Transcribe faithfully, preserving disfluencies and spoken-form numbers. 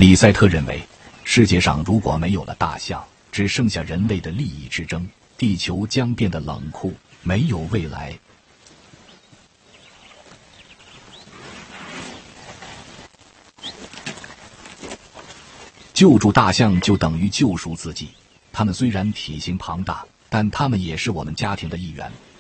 李塞特认为，世界上如果没有了大象，只剩下人类的利益之争，地球将变得冷酷，没有未来。救助大象就等于救赎自己，它们虽然体型庞大，但它们也是我们家庭的一员。